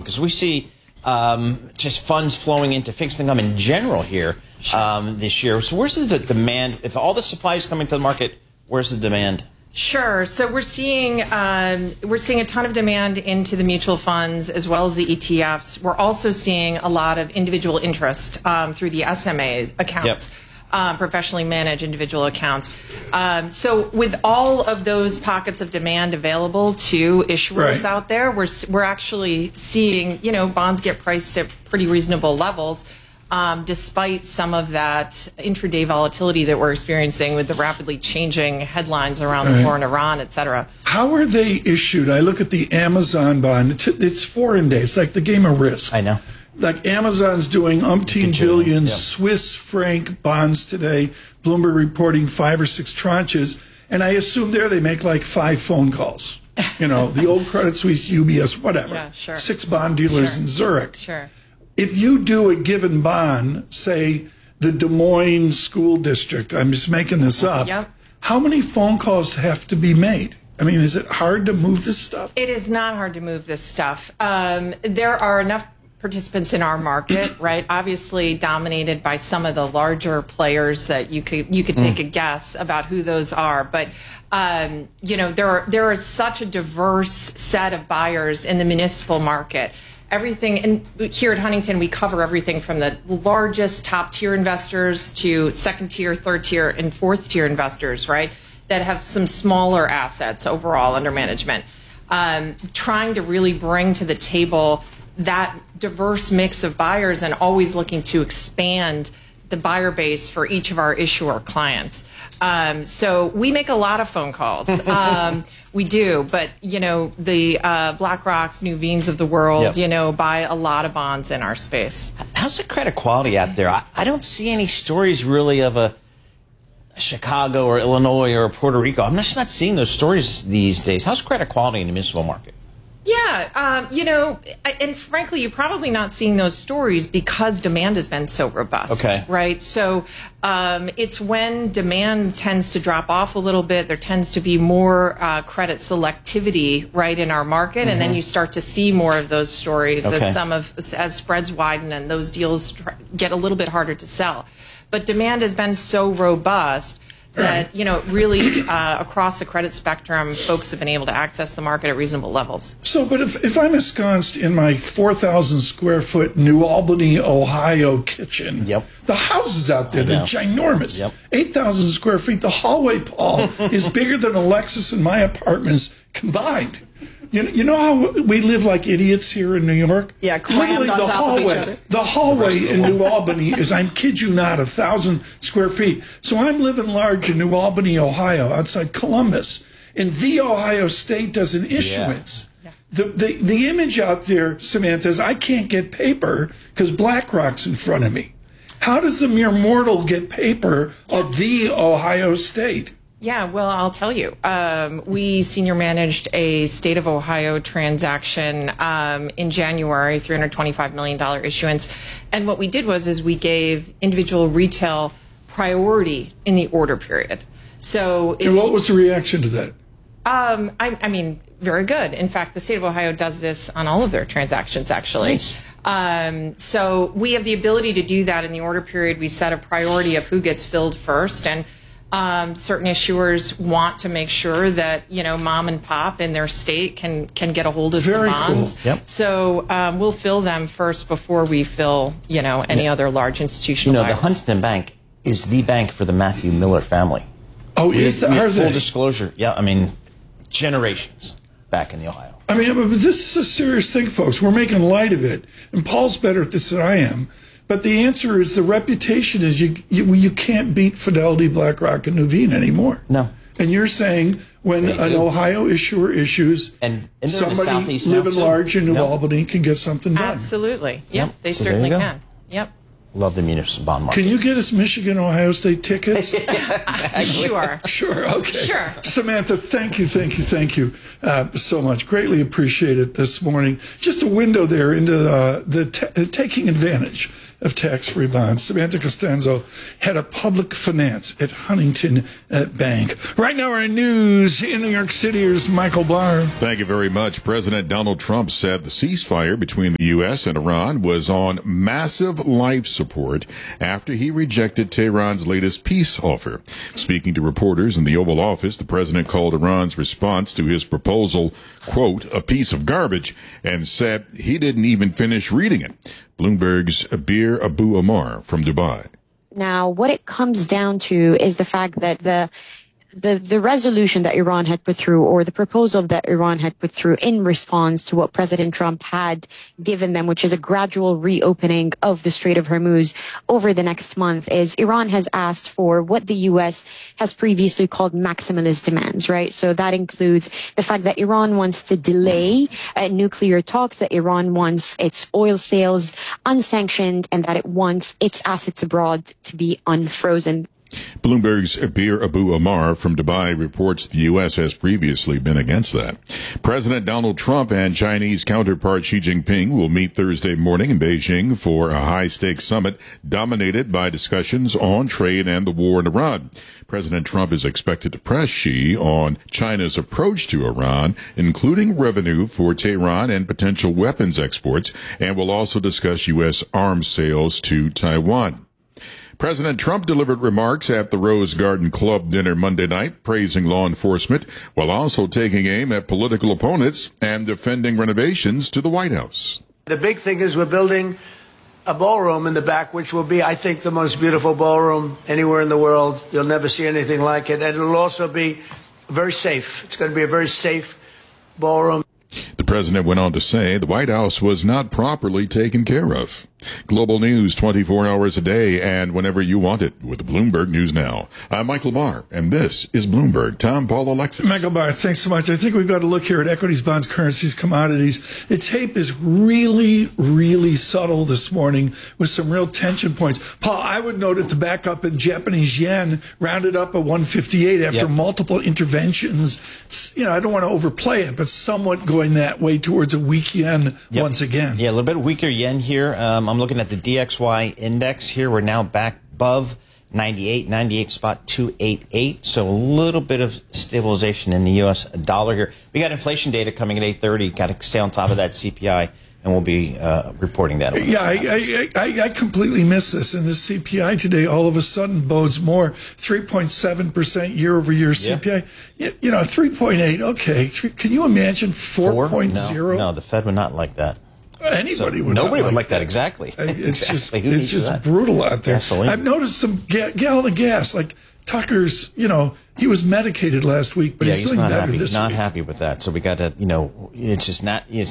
Because we see just funds flowing into fixed income in general here this year. So where's the demand? If all the supply is coming to the market, where's the demand? Sure. So we're seeing a ton of demand into the mutual funds as well as the ETFs. We're also seeing a lot of individual interest through the SMA accounts, professionally managed individual accounts. So with all of those pockets of demand available to issuers out there, we're actually seeing bonds get priced at pretty reasonable levels. Despite some of that intraday volatility that we're experiencing with the rapidly changing headlines around the war in Iran, et cetera. How are they issued? I look at the Amazon bond. It's foreign day. It's like the game of Risk. I know. Like Amazon's doing umpteen billion Swiss franc bonds today. Bloomberg reporting 5 or 6 tranches. And I assume there they make like 5 phone calls. The old Credit Suisse, UBS, whatever. Yeah, sure. 6 bond dealers in Zurich. Sure. If you do a given bond, say the Des Moines School District, I'm just making this up, how many phone calls have to be made? I mean, is it hard to move this stuff? It is not hard to move this stuff. There are enough participants in our market, right? Obviously dominated by some of the larger players that you could take a guess about who those are. But there is such a diverse set of buyers in the municipal market. Everything, and here at Huntington, we cover everything from the largest top-tier investors to second-tier, third-tier, and fourth-tier investors, right, that have some smaller assets overall under management. Trying to really bring to the table that diverse mix of buyers and always looking to expand the buyer base for each of our issuer clients. So we make a lot of phone calls. We do, but the BlackRocks, Nuveen's of the world, buy a lot of bonds in our space. How's the credit quality out there? I don't see any stories really of a Chicago or Illinois or Puerto Rico. I'm just not seeing those stories these days. How's credit quality in the municipal market? Yeah, and frankly, you're probably not seeing those stories because demand has been so robust, right? So it's when demand tends to drop off a little bit, there tends to be more credit selectivity, right, in our market, and then you start to see more of those stories as spreads widen and those deals get a little bit harder to sell. But demand has been so robust that, really across the credit spectrum, folks have been able to access the market at reasonable levels. So, but if I'm ensconced in my 4,000 square foot New Albany, Ohio kitchen, the houses out there, they're ginormous. 8,000 square feet. The hallway, Paul, is bigger than a Lexus and my apartments combined. You know how we live like idiots here in New York? Yeah, crammed on top of each other. The hallway in New Albany is, I kid you not, 1,000 square feet. So I'm living large in New Albany, Ohio, outside Columbus. And The Ohio State does an issuance. The image out there, Samantha, is I can't get paper because BlackRock's in front of me. How does the mere mortal get paper of The Ohio State? Yeah, well, I'll tell you. We senior managed a state of Ohio transaction in January, $325 million issuance. And what we did was we gave individual retail priority in the order period. So, and what was the reaction to that? I mean, very good. In fact, the state of Ohio does this on all of their transactions, actually. Nice. So we have the ability to do that in the order period. We set a priority of who gets filled first, and certain issuers want to make sure that mom and pop in their state can get a hold of some bonds. Cool. So we'll fill them first before we fill any other large institutional buyers. The Huntington Bank is the bank for the Matthew Miller family. Oh, is that? Are they? Full disclosure. Yeah, I mean, generations back in the Ohio. I mean, this is a serious thing, folks. We're making light of it, and Paul's better at this than I am. But the answer is the reputation is you can't beat Fidelity, BlackRock, and Nuveen anymore. No. And you're saying when an Ohio issuer issues, and somebody living large in New Albany can get something done. Absolutely. Yep, they certainly can. Yep. Love the municipal bond market. Can you get us Michigan, Ohio State tickets? Sure. Sure, okay. Sure. Samantha, thank you so much. Greatly appreciate it this morning. Just a window there into the taking advantage. of tax-free bonds. Samantha Costanzo, head of public finance at Huntington Bank. Right now, our news in New York City is Michael Barr. Thank you very much. President Donald Trump said the ceasefire between the U.S. and Iran was on massive life support after he rejected Tehran's latest peace offer. Speaking to reporters in the Oval Office, the president called Iran's response to his proposal, quote, a piece of garbage, and said he didn't even finish reading it. Bloomberg's Abir Abu Omar from Dubai. Now, what it comes down to is the fact that the resolution that Iran had put through, or the proposal that Iran had put through in response to what President Trump had given them, which is a gradual reopening of the Strait of Hormuz over the next month, is Iran has asked for what the U.S. has previously called maximalist demands, right? So that includes the fact that Iran wants to delay nuclear talks, that Iran wants its oil sales unsanctioned, and that it wants its assets abroad to be unfrozen. Bloomberg's Abir Abu Omar from Dubai reports the U.S. has previously been against that. President Donald Trump and Chinese counterpart Xi Jinping will meet Thursday morning in Beijing for a high-stakes summit dominated by discussions on trade and the war in Iran. President Trump is expected to press Xi on China's approach to Iran, including revenue for Tehran and potential weapons exports, and will also discuss U.S. arms sales to Taiwan. President Trump delivered remarks at the Rose Garden Club dinner Monday night, praising law enforcement while also taking aim at political opponents and defending renovations to the White House. The big thing is we're building a ballroom in the back, which will be, I think, the most beautiful ballroom anywhere in the world. You'll never see anything like it. And it'll also be very safe. It's going to be a very safe ballroom. The president went on to say the White House was not properly taken care of. Global news 24 hours a day and whenever you want it with Bloomberg News Now. I'm Michael Barr, and this is Bloomberg. Tom, Paul, Alexis. Michael Barr, thanks so much. I think we've got to look here at equities, bonds, currencies, commodities. The tape is really, really subtle this morning with some real tension points. Paul, I would note at the backup in Japanese yen rounded up at 158 after multiple interventions. You know, I don't want to overplay it, but somewhat going that way towards a weak yen once again. Yeah, a little bit weaker yen here. I'm looking at the DXY index here. We're now back above 98 spot 288. So a little bit of stabilization in the U.S. dollar here. We got inflation data coming at 8:30. Got to stay on top of that CPI, and we'll be reporting that. Yeah, I completely missed this. And this CPI today all of a sudden bodes more. 3.7% year-over-year CPI. Yep. You know, 3.8. Okay. Can you imagine 4.0? No, the Fed would not like that. Anybody would. Nobody would like that. Exactly. It's exactly. it's just brutal out there. Gasoline. I've noticed some gallon of gas, like Tucker's. You know, he was medicated last week, but he's doing not better happy. this Not week. happy with that. So we got to, it's just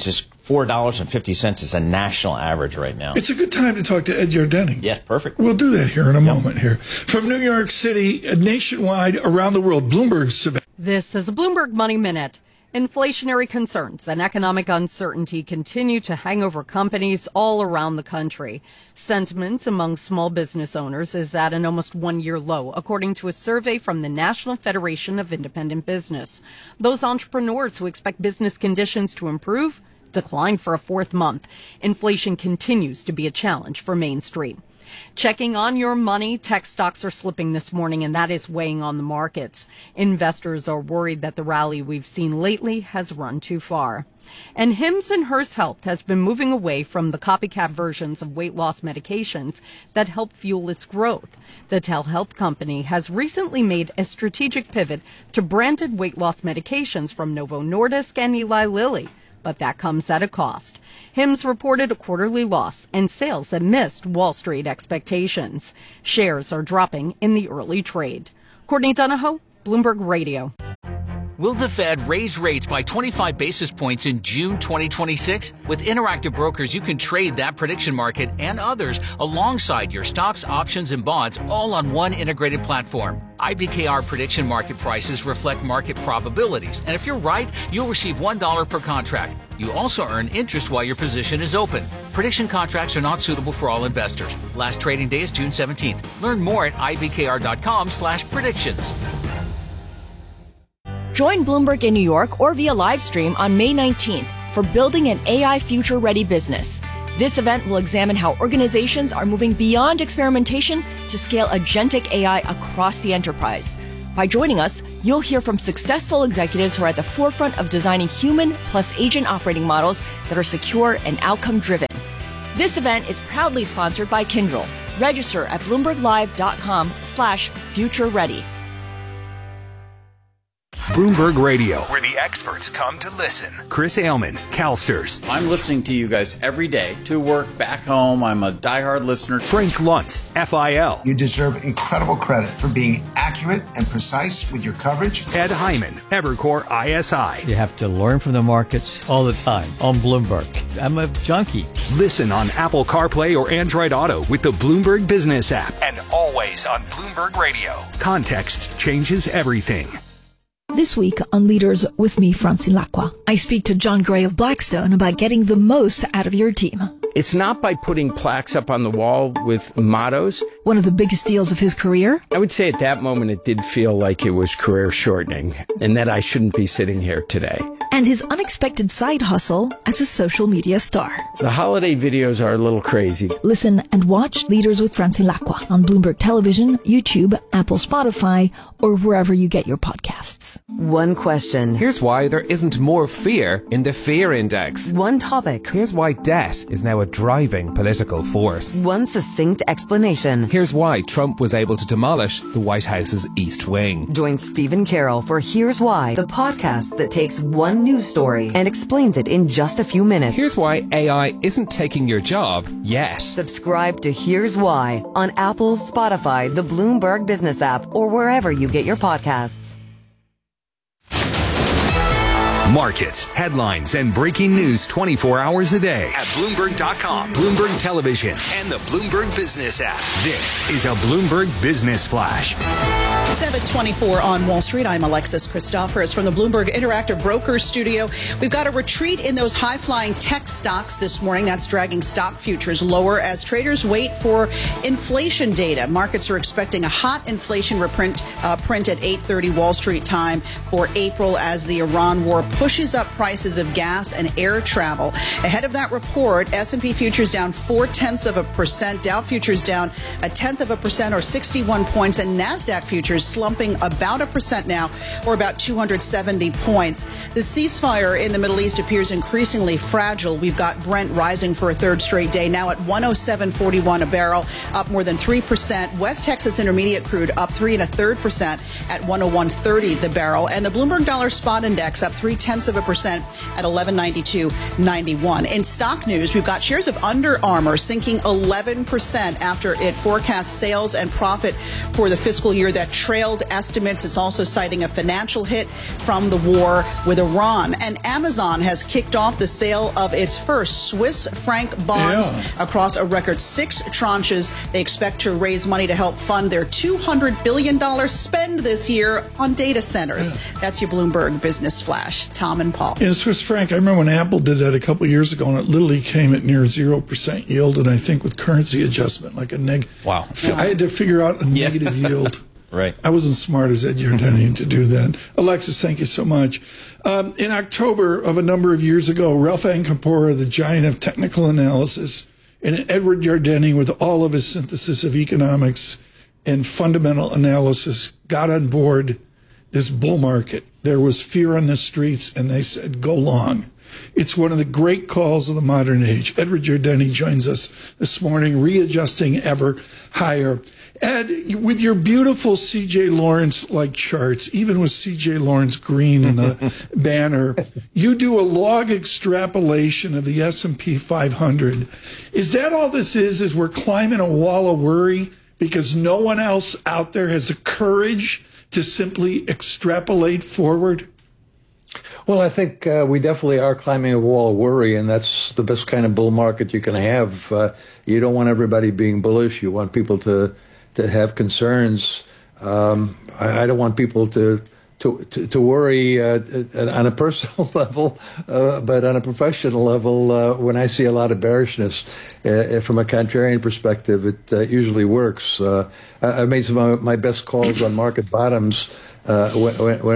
$4.50 is a national average right now. It's a good time to talk to Ed Yardening. Yeah, perfect. We'll do that here in a moment here. From New York City, nationwide, around the world, Bloomberg survey. This is a Bloomberg Money Minute. Inflationary concerns and economic uncertainty continue to hang over companies all around the country. Sentiment among small business owners is at an almost one-year low, according to a survey from the National Federation of Independent Business. Those entrepreneurs who expect business conditions to improve declined for a fourth month. Inflation continues to be a challenge for Main Street. Checking on your money, tech stocks are slipping this morning, and that is weighing on the markets. Investors are worried that the rally we've seen lately has run too far. And Hims & Hers Health has been moving away from the copycat versions of weight loss medications that help fuel its growth. The telehealth company has recently made a strategic pivot to branded weight loss medications from Novo Nordisk and Eli Lilly. But that comes at a cost. Hims reported a quarterly loss and sales that missed Wall Street expectations. Shares are dropping in the early trade. Courtney Donahoe, Bloomberg Radio. Will the Fed raise rates by 25 basis points in June 2026? With Interactive Brokers, you can trade that prediction market and others alongside your stocks, options, and bonds all on one integrated platform. IBKR prediction market prices reflect market probabilities, and if you're right, you'll receive $1 per contract. You also earn interest while your position is open. Prediction contracts are not suitable for all investors. Last trading day is June 17th. Learn more at ibkr.com/predictions. Join Bloomberg in New York or via live stream on May 19th for Building an AI Future-Ready Business. This event will examine how organizations are moving beyond experimentation to scale agentic AI across the enterprise. By joining us, you'll hear from successful executives who are at the forefront of designing human plus agent operating models that are secure and outcome-driven. This event is proudly sponsored by Kyndryl. Register at BloombergLive.com/future ready. Bloomberg Radio, where the experts come to listen. Chris Ailman, CalSTRS. I'm listening to you guys every day, to work, back home. I'm a diehard listener. Frank Luntz, FIL. You deserve incredible credit for being accurate and precise with your coverage. Ed Hyman, Evercore ISI. You have to learn from the markets all the time on Bloomberg. I'm a junkie. Listen on Apple CarPlay or Android Auto with the Bloomberg Business app. And always on Bloomberg Radio. Context changes everything. This week on Leaders with me, Francine Lacqua, I speak to John Gray of Blackstone about getting the most out of your team. It's not by putting plaques up on the wall with mottos. One of the biggest deals of his career? I would say at that moment it did feel like it was career shortening and that I shouldn't be sitting here today. And his unexpected side hustle as a social media star. The holiday videos are a little crazy. Listen and watch Leaders with Francine Lacqua on Bloomberg Television, YouTube, Apple, Spotify, or wherever you get your podcasts. One question. Here's why there isn't more fear in the fear index. One topic. Here's why debt is now a driving political force. One succinct explanation. Here's why Trump was able to demolish the White House's East Wing. Join Stephen Carroll for Here's Why, the podcast that takes one news story and explains it in just a few minutes. Here's why AI isn't taking your job yet. Subscribe to Here's Why on Apple, Spotify, the Bloomberg Business app, or wherever you get your podcasts. Markets, headlines, and breaking news 24 hours a day at Bloomberg.com, Bloomberg Television, and the Bloomberg Business app. This is a Bloomberg Business Flash. 7:24 on Wall Street. I'm Alexis Christophorous from the Bloomberg Interactive Brokers studio. We've got a retreat in those high-flying tech stocks this morning. That's dragging stock futures lower as traders wait for inflation data. Markets are expecting a hot inflation print at 8:30 Wall Street time for April as the Iran war pushes up prices of gas and air travel. Ahead of that report, S&P futures down 0.4%, Dow futures down 0.1% or 61 points, and NASDAQ futures slumping about 1% now, or about 270 points. The ceasefire in the Middle East appears increasingly fragile. We've got Brent rising for a third straight day, now at 107.41 a barrel, up more than 3%. West Texas Intermediate crude up 3 1/3% at 101.30 the barrel, and the Bloomberg Dollar Spot Index up 0.3% at 1192.91. In stock news, we've got shares of Under Armour sinking 11% after it forecasts sales and profit for the fiscal year that trailed estimates. It's also citing a financial hit from the war with Iran. And Amazon has kicked off the sale of its first Swiss franc bonds across a record 6 tranches. They expect to raise money to help fund their $200 billion spend this year on data centers. That's your Bloomberg Business Flash. Tom and Paul. In Swiss franc, I remember when Apple did that a couple of years ago, and it literally came at near 0% yield, and I think with currency adjustment, like a Wow. I had to figure out a negative yield. Right. I wasn't smart as Ed Yardeni to do that. Alexis, thank you so much. In October of a number of years ago, Ralph Ancapora, the giant of technical analysis, and Edward Yardeni, with all of his synthesis of economics and fundamental analysis, got on board this bull market. There was fear on the streets, and they said, go long. It's one of the great calls of the modern age. Edward Yardeni joins us this morning, readjusting ever higher. Ed, with your beautiful C.J. Lawrence-like charts, even with C.J. Lawrence green in the banner, you do a log extrapolation of the S&P 500. Is that all this is we're climbing a wall of worry because no one else out there has the courage to simply extrapolate forward? Well, I think we definitely are climbing a wall of worry, and that's the best kind of bull market you can have. You don't want everybody being bullish. You want people to have concerns. I don't want people to worry on a personal level, but on a professional level, when I see a lot of bearishness from a contrarian perspective, it usually works. I made some of my best calls on market bottoms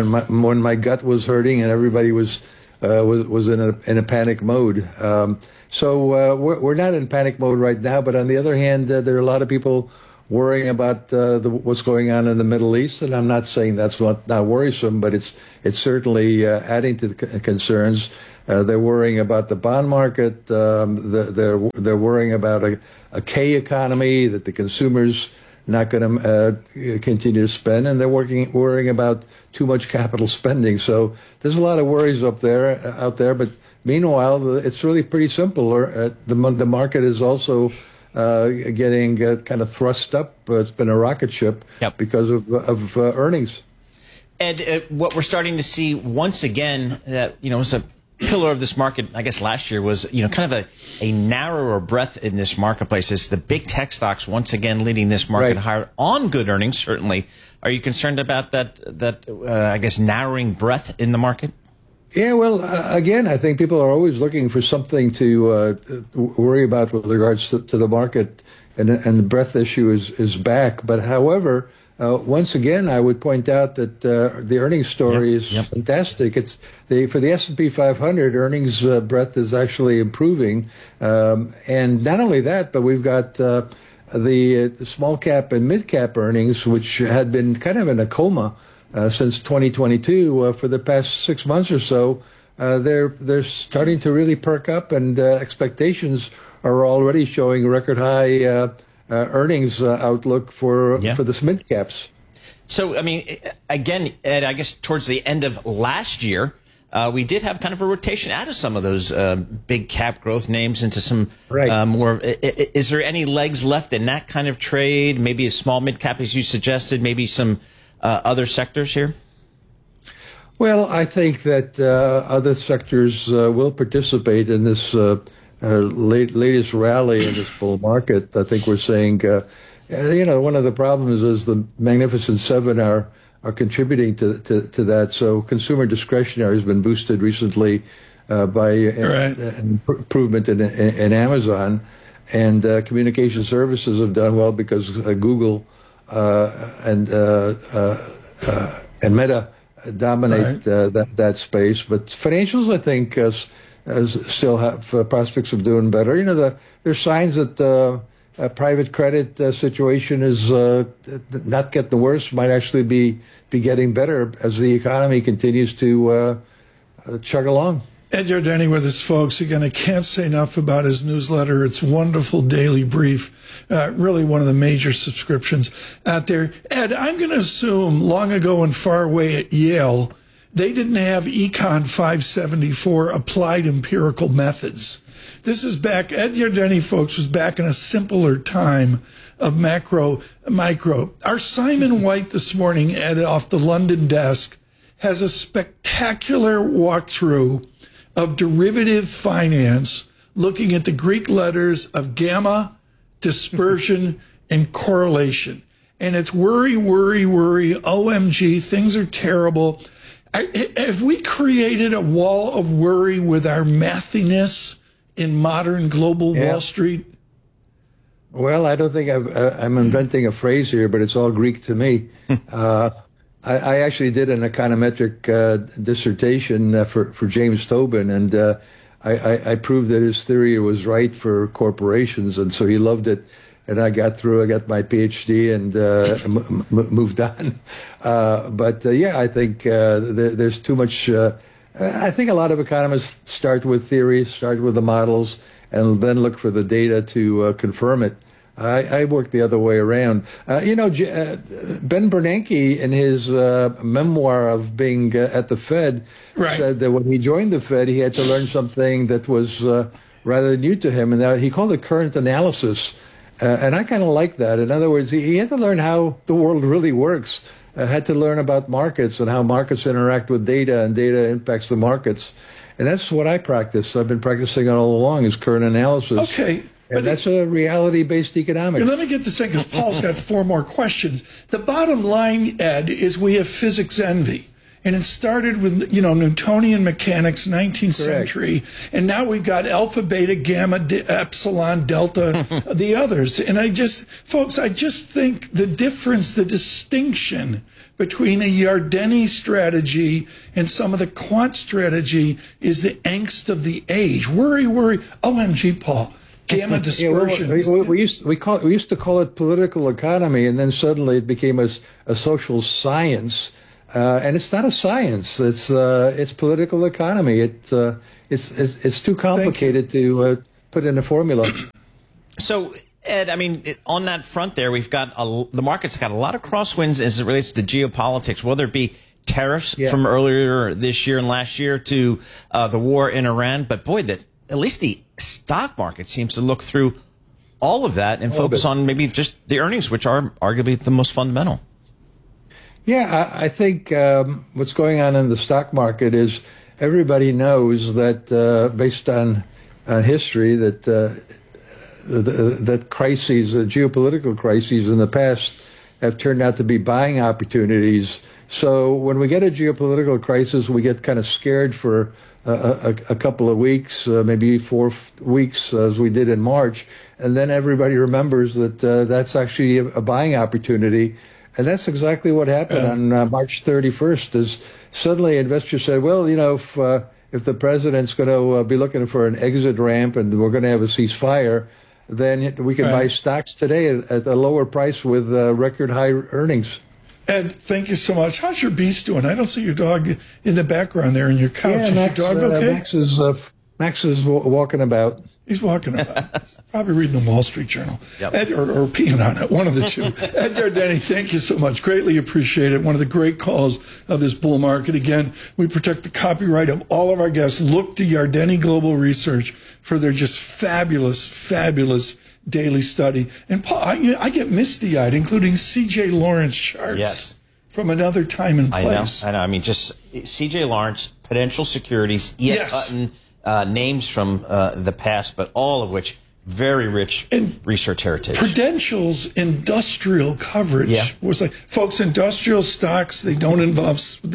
when my gut was hurting and everybody was in a panic mode. So we're not in panic mode right now. But on the other hand, there are a lot of people worrying about what's going on in the Middle East, and I'm not saying that's not worrisome, but it's certainly adding to the concerns. They're worrying about the bond market. They're worrying about a K economy, that the consumers not going to continue to spend, and they're worrying about too much capital spending. So there's a lot of worries out there. But meanwhile, it's really pretty simple. The market is also getting kind of thrust up. It's been a rocket ship because of earnings. And what we're starting to see once again, that is a pillar of this market, I guess last year, was kind of a narrower breadth in this marketplace. Is the big tech stocks once again leading this market higher on good earnings? Certainly. Are you concerned about that I guess narrowing breadth in the market? Yeah, well, again, I think people are always looking for something to worry about with regards to the market, and the breadth issue is back. But however, once again, I would point out that the earnings story is fantastic. For the S&P 500, earnings breadth is actually improving, and not only that, but we've got the small cap and mid cap earnings, which had been kind of in a coma since 2022 for the past 6 months or so. They're starting to really perk up, and expectations are already showing record high earnings outlook for the mid caps. So, I mean, again, Ed, I guess towards the end of last year, we did have kind of a rotation out of some of those big cap growth names into some more. Is there any legs left in that kind of trade? Maybe a small mid cap, as you suggested, maybe some other sectors here? Well, I think that other sectors will participate in this latest rally in this bull market. I think we're saying, one of the problems is the Magnificent Seven are contributing to that. So consumer discretionary has been boosted recently by an improvement in Amazon, and communication services have done well because Google and Meta dominate that space. But financials, I think, still have prospects of doing better. There's signs that private credit situation is not getting worse, might actually be getting better as the economy continues to chug along. Ed Yardeni with us, folks. Again, I can't say enough about his newsletter. It's wonderful daily brief. Really one of the major subscriptions out there. Ed, I'm going to assume long ago and far away at Yale, they didn't have Econ 574 applied empirical methods. This is back, Ed Yardeni, folks, was back in a simpler time of micro. Our Simon White this morning, Ed, off the London desk, has a spectacular walkthrough of derivative finance, looking at the Greek letters of gamma, dispersion, and correlation. And it's worry, OMG, things are terrible. Have we created a wall of worry with our mathiness in modern global Wall Street? Well, I don't think I'm inventing a phrase here, but it's all Greek to me. I actually did an econometric dissertation for James Tobin, and I proved that his theory was right for corporations, and so he loved it. And I got through. I got my PhD and moved on. I think there's too much. I think a lot of economists start with theory, start with the models, and then look for the data to confirm it. I work the other way around. Ben Bernanke, in his memoir of being at the Fed, said that when he joined the Fed, he had to learn something that was rather new to him, and that he called it current analysis. And I kind of like that. In other words, he had to learn how the world really works, had to learn about markets and how markets interact with data, and data impacts the markets. And that's what I practice. I've been practicing it all along, is current analysis. Okay. And that's a reality-based economics. Let me get this in, because Paul's got 4 more questions. The bottom line, Ed, is we have physics envy. And it started with, Newtonian mechanics, 19th century. And now we've got alpha, beta, gamma, epsilon, delta, the others. And I just think the difference, the distinction between a Yardeni strategy and some of the quant strategy is the angst of the age. Worry. OMG, Paul. Gamma dispersion. We used to call it political economy, and then suddenly it became a social science. And it's not a science. It's political economy. It's too complicated to put in a formula. So, Ed, I mean, on that front there, we've got the market's got a lot of crosswinds as it relates to geopolitics, whether it be tariffs from earlier this year and last year to the war in Iran. But boy, at least the stock market seems to look through all of that and focus on maybe just the earnings, which are arguably the most fundamental. Yeah, I think what's going on in the stock market is everybody knows that based on history that that crises, geopolitical crises in the past have turned out to be buying opportunities. So when we get a geopolitical crisis, we get kind of scared for a couple of weeks, maybe 4 weeks, as we did in March, and then everybody remembers that that's actually a buying opportunity. And that's exactly what happened on March 31st, is suddenly investors said, well, if the president's going to be looking for an exit ramp and we're going to have a ceasefire, then we can buy stocks today at a lower price with record high earnings. Ed, thank you so much. How's your beast doing? I don't see your dog in the background there in your couch. Yeah, Max, your dog okay? Max is walking about. He's walking about. He's probably reading the Wall Street Journal. Yep. Ed, or peeing on it, one of the two. Ed Yardeni, thank you so much. Greatly appreciate it. One of the great calls of this bull market. Again, we protect the copyright of all of our guests. Look to Yardeni Global Research for their just fabulous daily study. And Paul, I get misty-eyed, including C.J. Lawrence charts from another time and place. I know. I mean, just C.J. Lawrence, Prudential Securities, E.F. Hutton, names from the past, but all of which very rich research heritage. Prudential's industrial coverage was like, folks, industrial stocks, they don't involve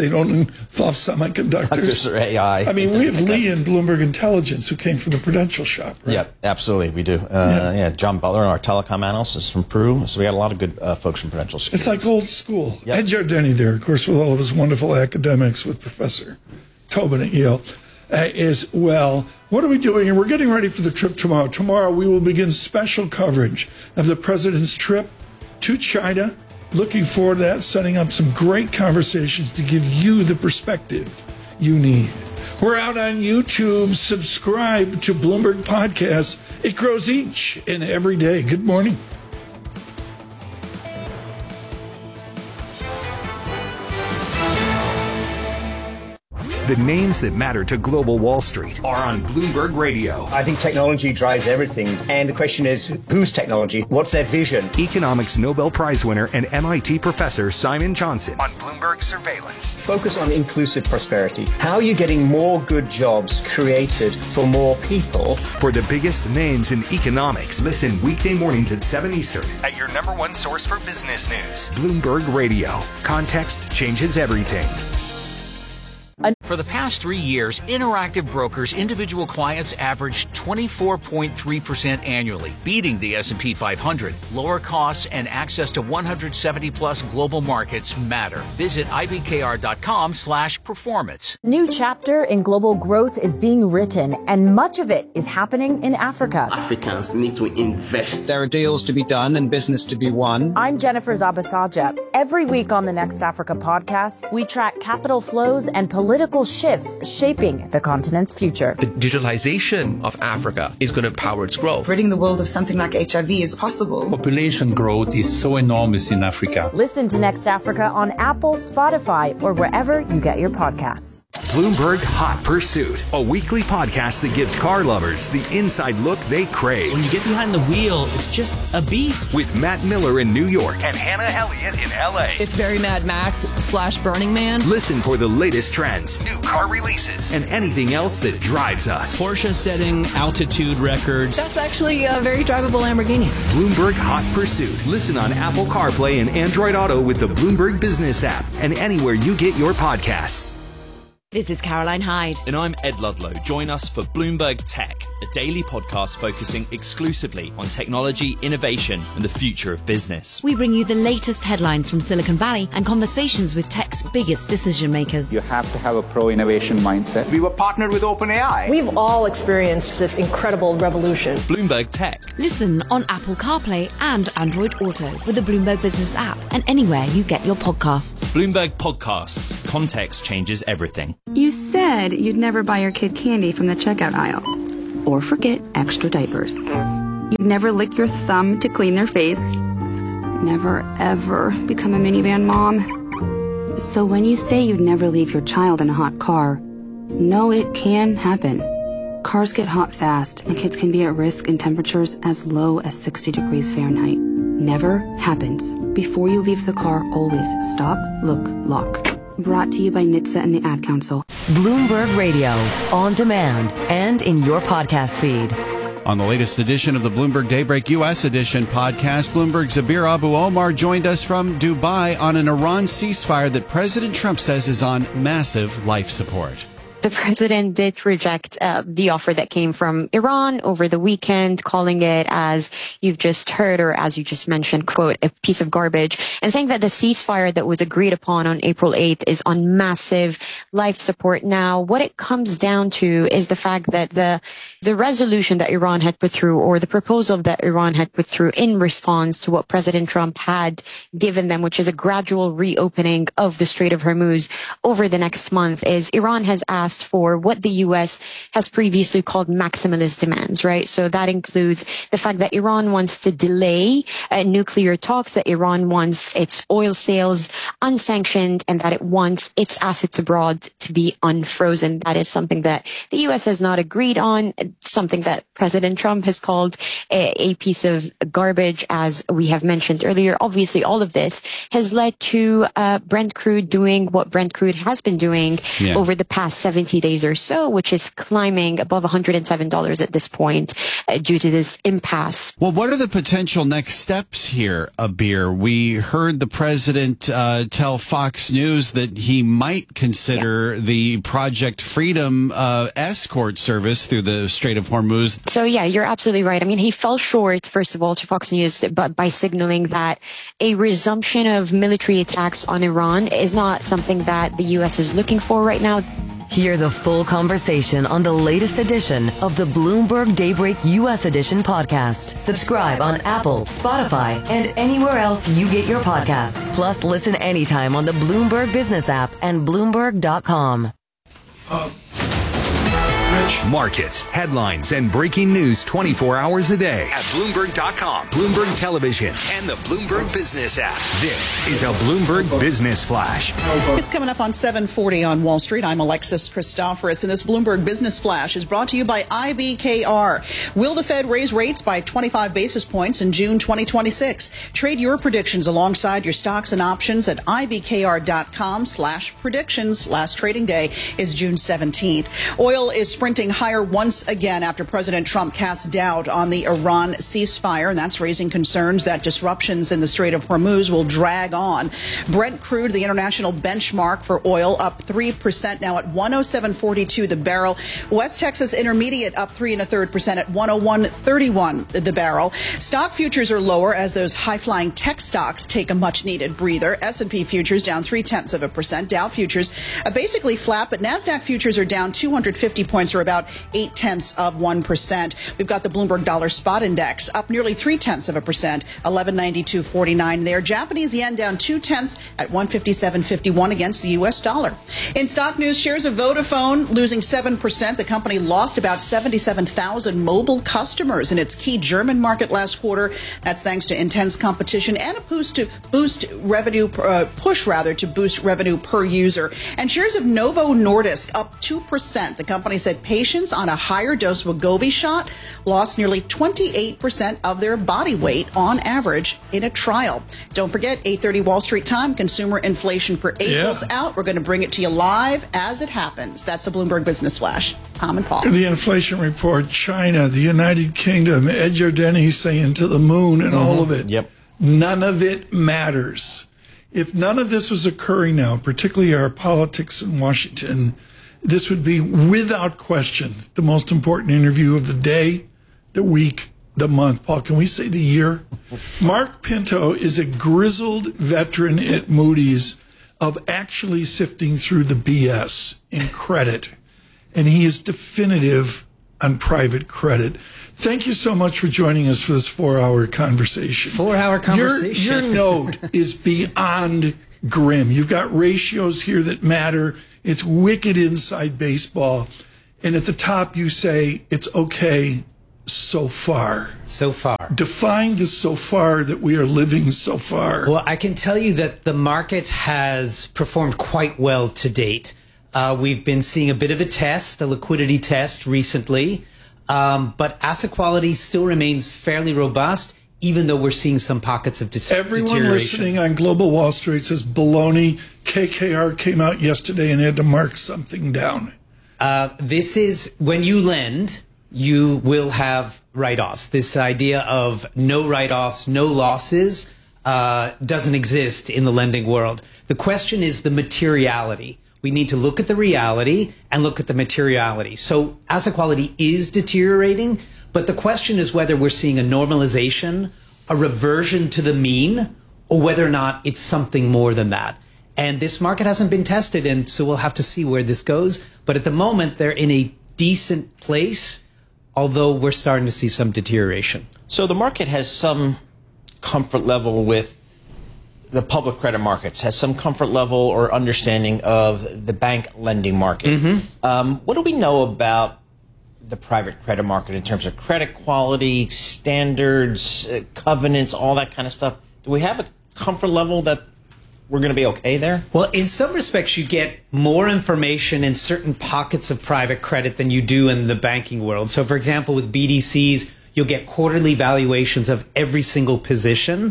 semiconductors or AI. I mean, we have Lee in Bloomberg Intelligence who came from the Prudential shop, right? Yep, absolutely, we do. John Butler, our telecom analyst, is from Peru, so we got a lot of good folks from Prudential Securities. It's like old school. Ed Yardeni there, of course, with all of his wonderful academics, with Professor Tobin at Yale. As well. What are we doing? And we're getting ready for the trip tomorrow. Tomorrow we will begin special coverage of the president's trip to China. Looking forward to that, setting up some great conversations to give you the perspective you need. We're out on YouTube. Subscribe to Bloomberg Podcasts. It grows each and every day. Good morning. The names that matter to global Wall Street are on Bloomberg Radio. I think technology drives everything. And the question is, whose technology? What's their vision? Economics Nobel Prize winner and MIT professor Simon Johnson on Bloomberg Surveillance. Focus on inclusive prosperity. How are you getting more good jobs created for more people? For the biggest names in economics, listen weekday mornings at 7 Eastern at your #1 source for business news. Bloomberg Radio. Context changes everything. For the past 3 years, Interactive Brokers individual clients averaged 24.3% annually, beating the S&P 500. Lower costs and access to 170-plus global markets matter. Visit ibkr.com/performance. New chapter in global growth is being written, and much of it is happening in Africa. Africans need to invest. There are deals to be done and business to be won. I'm Jennifer Zabasaja. Every week on the Next Africa podcast, we track capital flows and political shifts shaping the continent's future. The digitalization of Africa is going to power its growth. Ridding the world of something like HIV is possible. Population growth is so enormous in Africa. Listen to Next Africa on Apple, Spotify, or wherever you get your podcasts. Bloomberg Hot Pursuit, a weekly podcast that gives car lovers the inside look they crave. When you get behind the wheel, it's just a beast. With Matt Miller in New York and Hannah Elliott in LA. It's very Mad Max / Burning Man. Listen for the latest trends new car releases, and anything else that drives us. Porsche setting altitude records. That's actually a very drivable Lamborghini. Bloomberg Hot Pursuit. Listen on Apple CarPlay and Android Auto with the Bloomberg Business app and anywhere you get your podcasts. This is Caroline Hyde. And I'm Ed Ludlow. Join us for Bloomberg Tech, a daily podcast focusing exclusively on technology, innovation, and the future of business. We bring you the latest headlines from Silicon Valley and conversations with tech's biggest decision makers. You have to have a pro-innovation mindset. We were partnered with OpenAI. We've all experienced this incredible revolution. Bloomberg Tech. Listen on Apple CarPlay and Android Auto with the Bloomberg Business app and anywhere you get your podcasts. Bloomberg Podcasts. Context changes everything. You said you'd never buy your kid candy from the checkout aisle. Or forget extra diapers. You'd never lick your thumb to clean their face. Never, ever become a minivan mom. So when you say you'd never leave your child in a hot car, no, it can happen. Cars get hot fast, and kids can be at risk in temperatures as low as 60 degrees Fahrenheit. Never happens. Before you leave the car, always stop, look, lock. Brought to you by NHTSA and the Ad Council. Bloomberg Radio, on demand and in your podcast feed. On the latest edition of the Bloomberg Daybreak U.S. edition podcast, Bloomberg's Abir Abu-Omar joined us from Dubai on an Iran ceasefire that President Trump says is on massive life support. The president did reject the offer that came from Iran over the weekend, calling it, as you've just heard, or as you just mentioned, quote, a piece of garbage, and saying that the ceasefire that was agreed upon on April 8th is on massive life support. Now, what it comes down to is the fact that the resolution that Iran had put through, or the proposal that Iran had put through in response to what President Trump had given them, which is a gradual reopening of the Strait of Hormuz over the next month, is Iran has asked for what the U.S. has previously called maximalist demands, right? So that includes the fact that Iran wants to delay nuclear talks, that Iran wants its oil sales unsanctioned, and that it wants its assets abroad to be unfrozen. That is something that the U.S. has not agreed on, something that President Trump has called a piece of garbage, as we have mentioned earlier. Obviously, all of this has led to Brent crude doing what Brent crude has been doing over the past 70 days or so, which is climbing above $107 at this point due to this impasse. Well, what are the potential next steps here, Abir? We heard the president tell Fox News that he might consider the Project Freedom escort service through the Strait of Hormuz. So, yeah, you're absolutely right. I mean, he fell short, first of all, to Fox News, but by signaling that a resumption of military attacks on Iran is not something that the U.S. is looking for right now. Hear the full conversation on the latest edition of the Bloomberg Daybreak U.S. edition podcast. Subscribe on Apple, Spotify, and anywhere else you get your podcasts. Plus, listen anytime on the Bloomberg Business app and Bloomberg.com. Markets, headlines, and breaking news 24 hours a day at Bloomberg.com, Bloomberg Television, and the Bloomberg Business app. This is a Bloomberg Business Flash. It's coming up on 7:40 on Wall Street. I'm Alexis Christoforous, and this Bloomberg Business Flash is brought to you by IBKR. Will the Fed raise rates by 25 basis points in June 2026? Trade your predictions alongside your stocks and options at IBKR.com/predictions. Last trading day is June 17th. Oil is sprinting higher once again after President Trump cast doubt on the Iran ceasefire, and that's raising concerns that disruptions in the Strait of Hormuz will drag on. Brent crude, the international benchmark for oil, up 3% now at 107.42 the barrel. West Texas Intermediate up 3 1/3% at 101.31 the barrel. Stock futures are lower as those high-flying tech stocks take a much-needed breather. S&P futures down 0.3%. Dow futures basically flat, but NASDAQ futures are down 250 points, or about 0.8%. We've got the Bloomberg Dollar Spot Index up nearly 0.3%, 1192.49 there. Japanese yen down 0.2 at 157.51 against the U.S. dollar. In stock news, shares of Vodafone losing 7%. The company lost about 77,000 mobile customers in its key German market last quarter. That's thanks to intense competition and a push to boost revenue per user. And shares of Novo Nordisk up 2%. The company said patients on a higher dose Wegovy shot lost nearly 28% of their body weight on average in a trial. Don't forget, 8:30 Wall Street time, consumer inflation for April's out. We're going to bring it to you live as it happens. That's a Bloomberg Business Flash. Tom and Paul. The inflation report, China, the United Kingdom, Ed Jordani saying to the moon and all of it. Yep. None of it matters. If none of this was occurring now, particularly our politics in Washington, this would be without question the most important interview of the day, the week, the month. Paul, can we say the year? Mark Pinto is a grizzled veteran at Moody's of actually sifting through the BS in credit. And he is definitive on private credit. Thank you so much for joining us for this 4-hour conversation. 4-hour conversation. Your note is beyond grim. You've got ratios here that matter. It's wicked inside baseball. And at the top, you say it's okay so far. So far. Define the so far that we are living so far. Well, I can tell you that the market has performed quite well to date. We've been seeing a bit of a test, a liquidity test recently. But asset quality still remains fairly robust, even though we're seeing some pockets of deterioration. Everyone listening on Global Wall Street says baloney. KKR came out yesterday and had to mark something down. This is when you lend, you will have write-offs. This idea of no write-offs, no losses doesn't exist in the lending world. The question is the materiality. We need to look at the reality and look at the materiality. So asset quality is deteriorating, but the question is whether we're seeing a normalization, a reversion to the mean, or whether or not it's something more than that. And this market hasn't been tested, and so we'll have to see where this goes. But at the moment, they're in a decent place, although we're starting to see some deterioration. So the market has some comfort level with the public credit markets, has some comfort level or understanding of the bank lending market. What do we know about the private credit market in terms of credit quality, standards, covenants, all that kind of stuff? Do we have a comfort level that we're going to be okay there? Well, in some respects, you get more information in certain pockets of private credit than you do in the banking world. So, for example, with BDCs, you'll get quarterly valuations of every single position.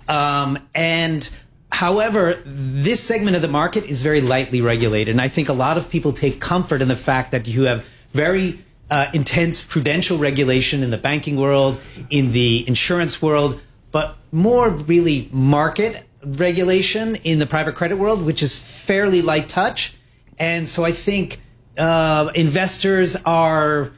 And however, this segment of the market is very lightly regulated. And I think a lot of people take comfort in the fact that you have very intense prudential regulation in the banking world, in the insurance world, but more really market regulation in the private credit world, which is fairly light touch. And so I think investors are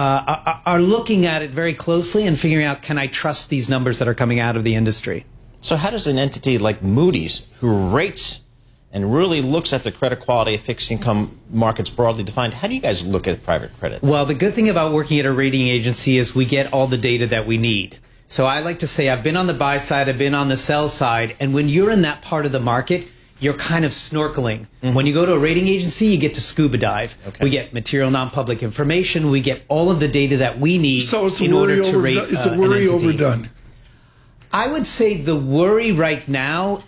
looking at it very closely and figuring out, can I trust these numbers that are coming out of the industry? So how does an entity like Moody's, who rates and really looks at the credit quality of fixed income markets broadly defined, how do you guys look at private credit? Well, the good thing about working at a rating agency is we get all the data that we need. So I like to say I've been on the buy side, I've been on the sell side, and when you're in that part of the market, you're kind of snorkeling. When you go to a rating agency, you get to scuba dive. We get material non-public information. We get all of the data that we need in order to rate Is the worry overdone? I would say the worry right now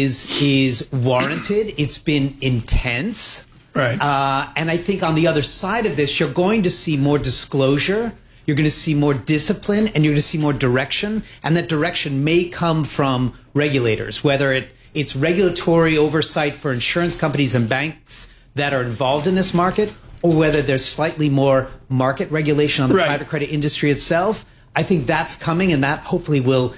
is warranted. It's been intense. Right. And I think on the other side of this, you're going to see more disclosure. You're going to see more discipline, and you're going to see more direction. And that direction may come from regulators, whether it's regulatory oversight for insurance companies and banks that are involved in this market, or whether there's slightly more market regulation on the private credit industry itself. I think that's coming, and that hopefully will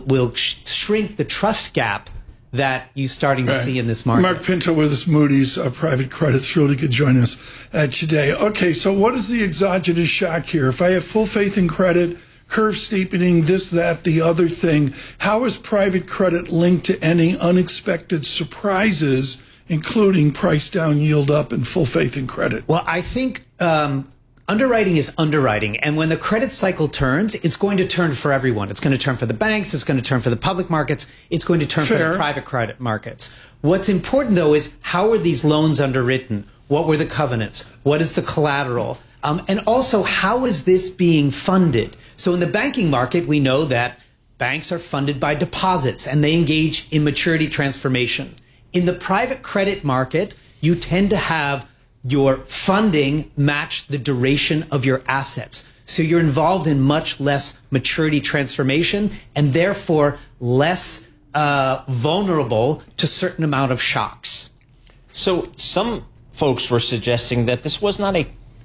shrink the trust gap that you're starting to see in this market. Mark Pinto with us, Moody's Private Credit. Thrilled he could join us today. Okay, so what is the exogenous shock here? If I have full faith in credit, curve steepening, this, that, the other thing, how is private credit linked to any unexpected surprises, including price down, yield up, and full faith in credit? Well, I think underwriting is underwriting. And when the credit cycle turns, it's going to turn for everyone. It's going to turn for the banks. It's going to turn for the public markets. It's going to turn for the private credit markets. What's important, though, is how are these loans underwritten? What were the covenants? What is the collateral? And also, how is this being funded? So in the banking market, we know that banks are funded by deposits, and they engage in maturity transformation. In the private credit market, you tend to have your funding match the duration of your assets. So you're involved in much less maturity transformation and therefore less vulnerable to certain amount of shocks. So some folks were suggesting that this was not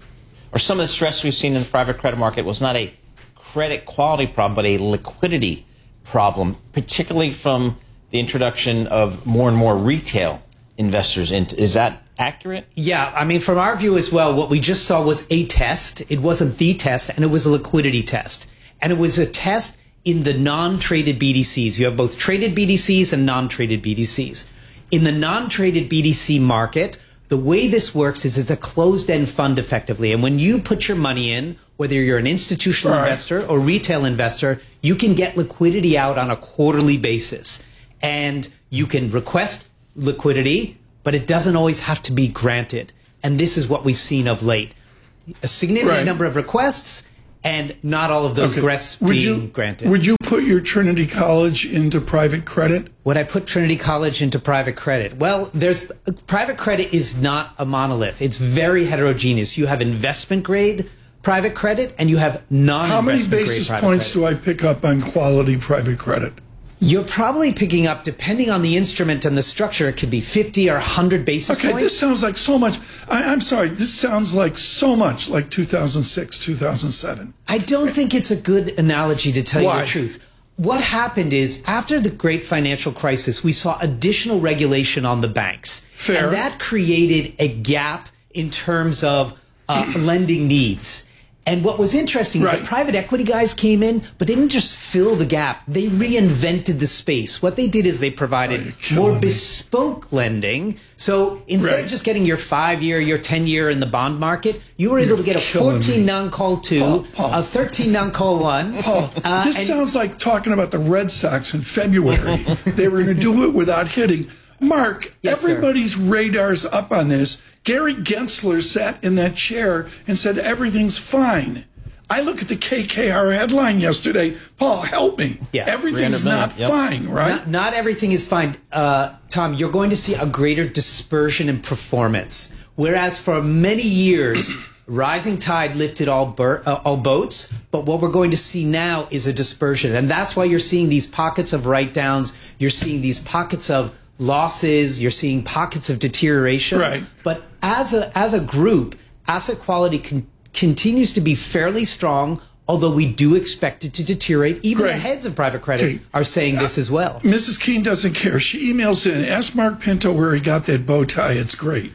or some of the stress we've seen in the private credit market was not a credit quality problem, but a liquidity problem, particularly from the introduction of more and more retail investors into. Is that accurate? Yeah, I mean, from our view as well, what we just saw was a test. It wasn't the test, and it was a liquidity test. And it was a test in the non-traded BDCs. You have both traded BDCs and non-traded BDCs. In the non-traded BDC market, the way this works is it's a closed-end fund effectively. And when you put your money in, whether you're an institutional investor or retail investor, you can get liquidity out on a quarterly basis. And you can request liquidity, but it doesn't always have to be granted. And this is what we've seen of late. A significant number of requests and not all of those requests being granted. Would you put your Trinity College into private credit? Would I put Trinity College into private credit? Well, private credit is not a monolith. It's very heterogeneous. You have investment grade private credit and you have non-investment grade private credit. How many basis points do I pick up on quality private credit? You're probably picking up, depending on the instrument and the structure, it could be 50 or 100 basis points. Okay, this sounds like so much. I'm sorry, this sounds like so much like 2006, 2007. I don't think it's a good analogy, to tell you the truth. What happened is, after the great financial crisis, we saw additional regulation on the banks. Fair. And that created a gap in terms of lending needs. And what was interesting is the private equity guys came in, but they didn't just fill the gap. They reinvented the space. What they did is they provided more bespoke lending. So instead of just getting your 5-year, your 10-year in the bond market, you were able to get a 14 non-call 2, a 13 non-call 1. Paul, this sounds like talking about the Red Sox in February. They were going to do it without hitting. Mark, everybody's radar's up on this. Gary Gensler sat in that chair and said everything's fine. I look at the KKR headline yesterday. Paul, help me. Everything's not fine, right? Not everything is fine. Tom, you're going to see a greater dispersion in performance. Whereas for many years, rising tide lifted all boats, but what we're going to see now is a dispersion. And that's why you're seeing these pockets of write-downs. You're seeing these pockets of losses, you're seeing pockets of deterioration. Right. But as a group, asset quality continues to be fairly strong, although we do expect it to deteriorate. Even the heads of private credit are saying this as well. Mrs. Keene doesn't care. She emails in, ask Mark Pinto where he got that bow tie. It's great.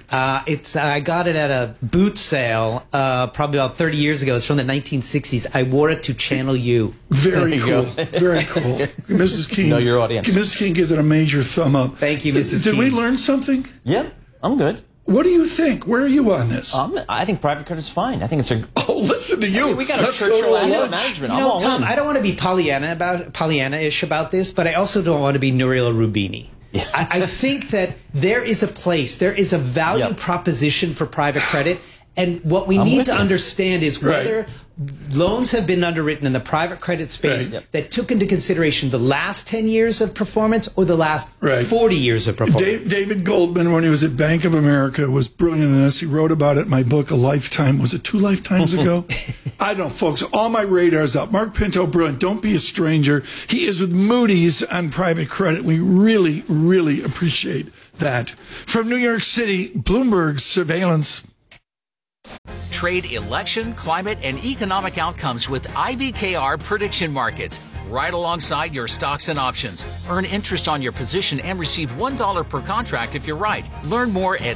I got it at a boot sale probably about 30 years ago. It's from the 1960s. I wore it to Channel U. Very cool. Very cool. Mrs. Keene. Know your audience. Mrs. Keene gives it a major thumb up. Thank you, Mrs. Keene. Did we learn something? Yeah, I'm good. What do you think? Where are you on this? I think private credit is fine. I think it's a. Oh, listen to you. I mean, we got a Churchill asset management. I'm all Tom, in. I don't want to be Pollyanna-ish about this, but I also don't want to be Nouriel Roubini. Yeah. I think that there is a place, there is a value proposition for private credit, and what we need to understand is whether loans have been underwritten in the private credit space that took into consideration the last 10 years of performance or the last 40 years of performance. David Goldman, when he was at Bank of America, was brilliant in this. He wrote about it in my book, A Lifetime. Was it 2 lifetimes ago? I don't know, folks. All my radar's up. Mark Pinto, brilliant. Don't be a stranger. He is with Moody's on private credit. We really, really appreciate that. From New York City, Bloomberg Surveillance. Trade election, climate, and economic outcomes with IBKR Prediction Markets. Right alongside your stocks and options. Earn interest on your position and receive $1 per contract if you're right. Learn more at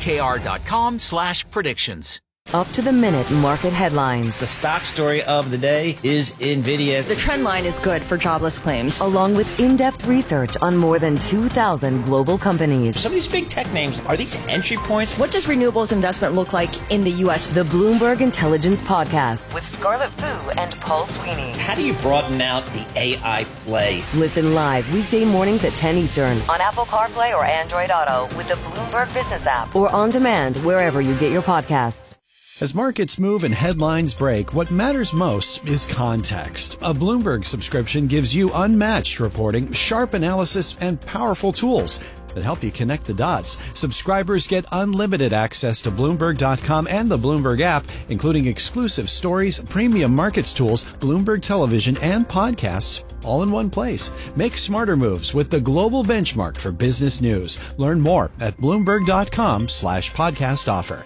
ibkr.com/predictions. Up to the minute market headlines. The stock story of the day is NVIDIA. The trend line is good for jobless claims. Along with in-depth research on more than 2,000 global companies. Some of these big tech names, are these entry points? What does renewables investment look like in the U.S.? The Bloomberg Intelligence Podcast with Scarlett Fu and Paul Sweeney. How do you broaden out the AI play? Listen live weekday mornings at 10 Eastern on Apple CarPlay or Android Auto with the Bloomberg Business app or on demand wherever you get your podcasts. As markets move and headlines break, what matters most is context. A Bloomberg subscription gives you unmatched reporting, sharp analysis, and powerful tools that help you connect the dots. Subscribers get unlimited access to Bloomberg.com and the Bloomberg app, including exclusive stories, premium markets tools, Bloomberg television, and podcasts, all in one place. Make smarter moves with the global benchmark for business news. Learn more at Bloomberg.com/podcast offer.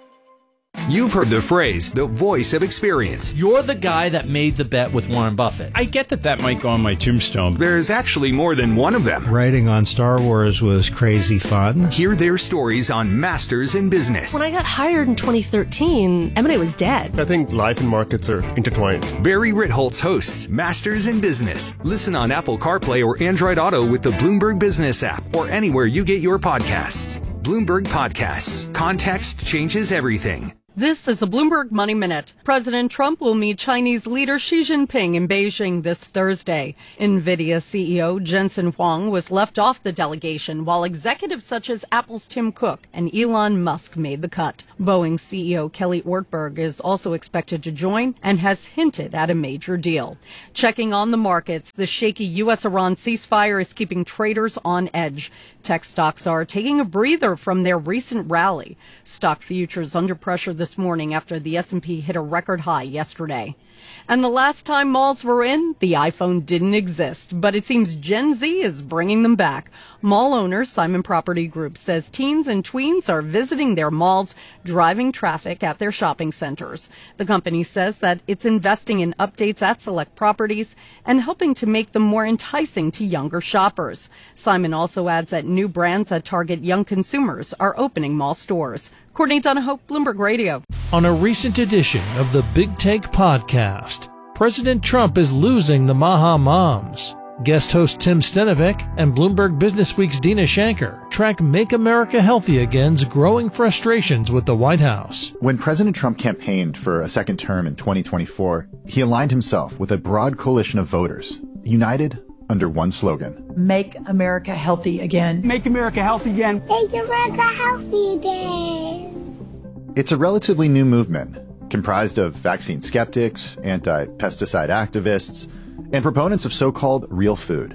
You've heard the phrase, the voice of experience. You're the guy that made the bet with Warren Buffett. I get that might go on my tombstone. There's actually more than one of them. Writing on Star Wars was crazy fun. Hear their stories on Masters in Business. When I got hired in 2013, M&A was dead. I think life and markets are intertwined. Barry Ritholtz hosts Masters in Business. Listen on Apple CarPlay or Android Auto with the Bloomberg Business app or anywhere you get your podcasts. Bloomberg Podcasts. Context changes everything. This is a Bloomberg Money Minute. President Trump will meet Chinese leader Xi Jinping in Beijing this Thursday. NVIDIA CEO Jensen Huang was left off the delegation, while executives such as Apple's Tim Cook and Elon Musk made the cut. Boeing CEO Kelly Ortberg is also expected to join and has hinted at a major deal. Checking on the markets, the shaky U.S.-Iran ceasefire is keeping traders on edge. Tech stocks are taking a breather from their recent rally. Stock futures under pressure this morning after the S&P hit a record high yesterday. And the last time malls were in, the iPhone didn't exist, but it seems Gen Z is bringing them back. Mall owner Simon Property Group says teens and tweens are visiting their malls, driving traffic at their shopping centers. The company says that it's investing in updates at select properties and helping to make them more enticing to younger shoppers. Simon also adds that new brands that target young consumers are opening mall stores. Courtney Donahoe, Bloomberg Radio. On a recent edition of the Big Take podcast, President Trump is losing the Maha Moms. Guest host Tim Stenovec and Bloomberg Businessweek's Dina Shanker track Make America Healthy Again's growing frustrations with the White House. When President Trump campaigned for a second term in 2024, he aligned himself with a broad coalition of voters, united under one slogan. Make America healthy again. Make America healthy again. Make America healthy again. It's a relatively new movement, comprised of vaccine skeptics, anti-pesticide activists, and proponents of so-called real food.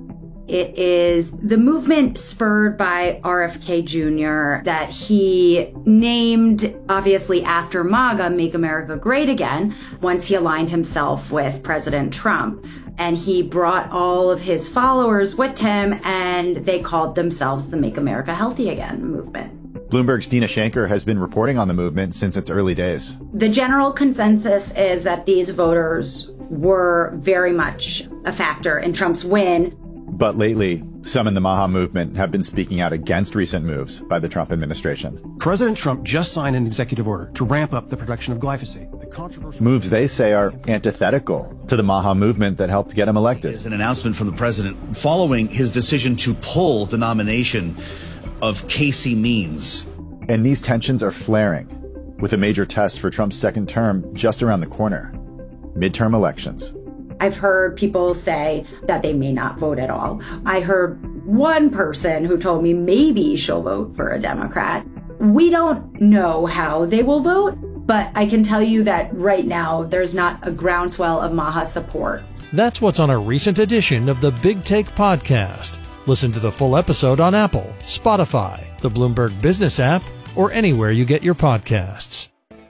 It is the movement spurred by RFK Jr. that he named, obviously after MAGA, Make America Great Again, once he aligned himself with President Trump. And he brought all of his followers with him, and they called themselves the Make America Healthy Again movement. Bloomberg's Dina Shanker has been reporting on the movement since its early days. The general consensus is that these voters were very much a factor in Trump's win. But lately, some in the Maha movement have been speaking out against recent moves by the Trump administration. President Trump just signed an executive order to ramp up the production of glyphosate. The controversial moves they say are antithetical to the Maha movement that helped get him elected. It's an announcement from the president following his decision to pull the nomination of Casey Means. And these tensions are flaring, with a major test for Trump's second term just around the corner: midterm elections. I've heard people say that they may not vote at all. I heard one person who told me maybe she'll vote for a Democrat. We don't know how they will vote, but I can tell you that right now there's not a groundswell of Maha support. That's what's on a recent edition of the Big Take podcast. Listen to the full episode on Apple, Spotify, the Bloomberg Business app, or anywhere you get your podcasts.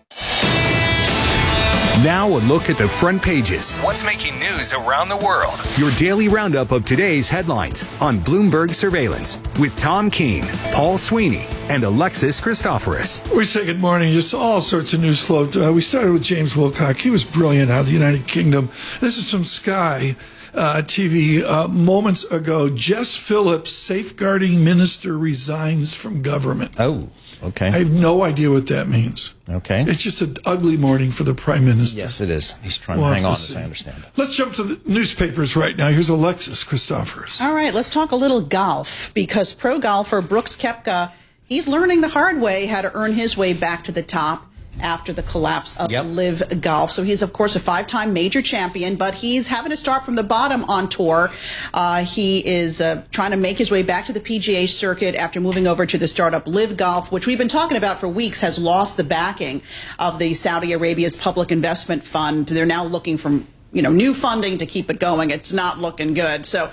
Now a look at the front pages. What's making news around the world? Your daily roundup of today's headlines on Bloomberg Surveillance with Tom Keene, Paul Sweeney, and Alexis Christoforous. We say good morning. Just all sorts of news flow. We started with James Wilcock. He was brilliant out of the United Kingdom. This is from Sky TV moments ago. Jess Phillips, safeguarding minister, resigns from government. Oh, okay. I have no idea what that means. Okay. It's just an ugly morning for the prime minister. Yes, it is. He's trying to hang on, as I understand. Let's jump to the newspapers right now. Here's Alexis Christoforous. All right, let's talk a little golf, because pro golfer Brooks Koepka, he's learning the hard way how to earn his way back to the top after the collapse of Live Golf. So he's, of course, a 5-time major champion, but he's having to start from the bottom on tour. He is trying to make his way back to the PGA circuit after moving over to the startup Live Golf, which we've been talking about for weeks, has lost the backing of the Saudi Arabia's Public Investment Fund. They're now looking for new funding to keep it going. It's not looking good. So,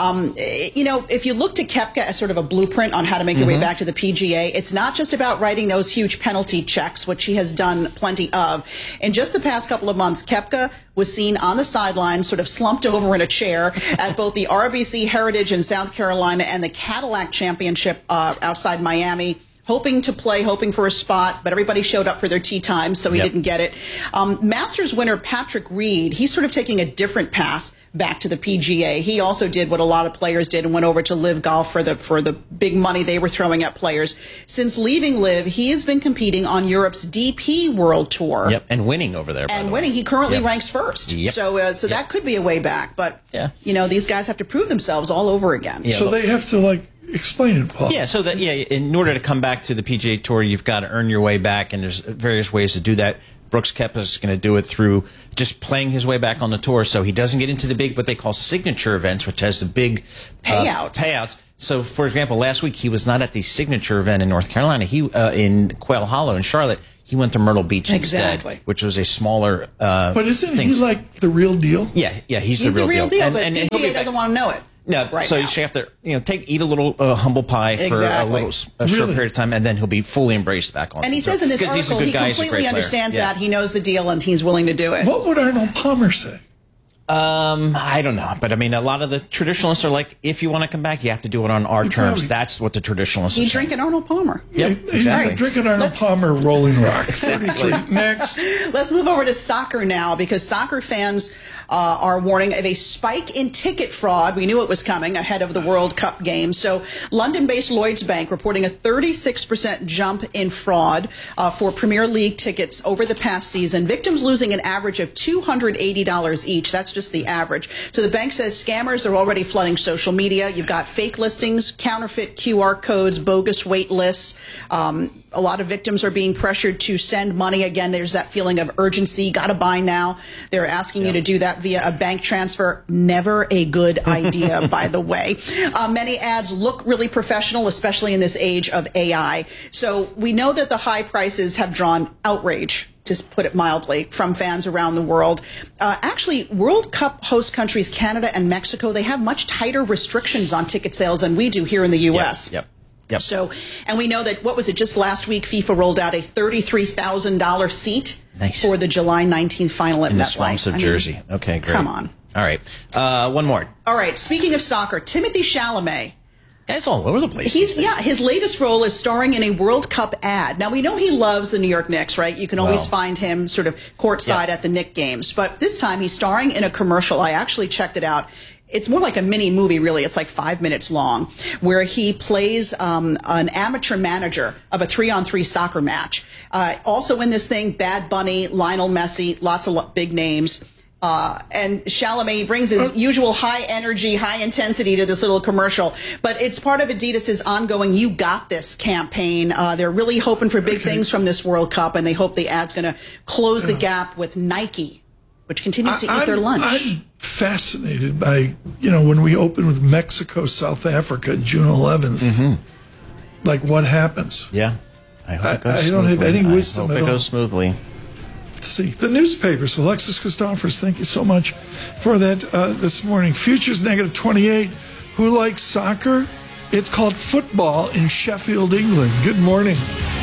if you look to Koepka as sort of a blueprint on how to make your way back to the PGA, it's not just about writing those huge penalty checks, which he has done plenty of. In just the past couple of months, Koepka was seen on the sideline, sort of slumped over in a chair at both the RBC Heritage in South Carolina and the Cadillac Championship outside Miami. Hoping to play, hoping for a spot, but everybody showed up for their tee time, so he didn't get it. Masters winner Patrick Reed, he's sort of taking a different path back to the PGA. He also did what a lot of players did and went over to LIV Golf for the big money they were throwing at players. Since leaving LIV, he has been competing on Europe's DP World Tour. Yep, and winning over there. And winning. He currently ranks first. Yep. So that could be a way back. But, these guys have to prove themselves all over again. Yeah, so they have to, explain it, Paul. Yeah, so that in order to come back to the PGA Tour, you've got to earn your way back, and there's various ways to do that. Brooks Koepka is going to do it through just playing his way back on the tour, so he doesn't get into the big, what they call signature events, which has the big payouts. So, for example, last week he was not at the signature event in North Carolina. He in Quail Hollow in Charlotte. He went to Myrtle Beach instead, which was a smaller. But isn't he like the real deal? Yeah, he's the real deal. But PGA doesn't want to know it. No, so you have to eat a little humble pie for a short period of time, and then he'll be fully embraced back on. And he says in this article he completely understands that, he knows the deal, and he's willing to do it. What would Arnold Palmer say? I don't know, but I mean, a lot of the traditionalists are like, if you want to come back, you have to do it on our terms. That's what the traditionalists are saying. He's drinking Arnold Palmer. Yep, exactly. He's drinking Arnold Palmer Rolling Rock. Exactly. Next. Let's move over to soccer now, because soccer fans are warning of a spike in ticket fraud. We knew it was coming ahead of the World Cup game. So London-based Lloyds Bank reporting a 36% jump in fraud for Premier League tickets over the past season. Victims losing an average of $280 each. That's just the average. So the bank says scammers are already flooding social media. You've got fake listings, counterfeit QR codes, bogus wait lists. A lot of victims are being pressured to send money. Again, there's that feeling of urgency. Got to buy now. They're asking you to do that via a bank transfer. Never a good idea, by the way. Many ads look really professional, especially in this age of AI. So we know that the high prices have drawn outrage, to put it mildly, from fans around the world. Actually, World Cup host countries Canada and Mexico, they have much tighter restrictions on ticket sales than we do here in the U.S. Yep. So, and we know that, what was it, just last week, FIFA rolled out a $33,000 seat for the July 19th final at MetLife. In the swamps of Jersey. Okay, great. Come on. All right. One more. All right. Speaking of soccer, Timothée Chalamet. Guy's all over the place. His latest role is starring in a World Cup ad. Now, we know he loves the New York Knicks, right? You can always find him sort of courtside at the Knicks games. But this time he's starring in a commercial. I actually checked it out. It's more like a mini movie, really. It's like 5 minutes long, where he plays an amateur manager of a 3-on-3 soccer match. Also in this thing, Bad Bunny, Lionel Messi, lots of big names. And Chalamet brings his usual high energy, high intensity to this little commercial. But it's part of Adidas's ongoing You Got This campaign. They're really hoping for big things from this World Cup, and they hope the ad's going to close the gap with Nike, which continues to eat their lunch. I'm fascinated by, when we open with Mexico, South Africa, June 11th, like what happens? Yeah. I hope it goes smoothly. I don't have any wisdom I hope it goes smoothly. Let's see. The newspapers. Alexis Christophers, thank you so much for that this morning. Futures negative 28. Who likes soccer? It's called football in Sheffield, England. Good morning.